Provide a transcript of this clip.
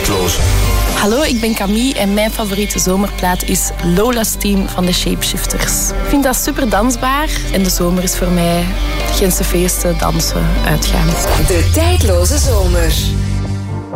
tijdloze. Hallo, ik ben Camille en mijn favoriete zomerplaat is Lola's Team van de Shapeshifters. Ik vind dat super dansbaar en de zomer is voor mij Gentse feesten, dansen, uitgaan. De tijdloze zomer.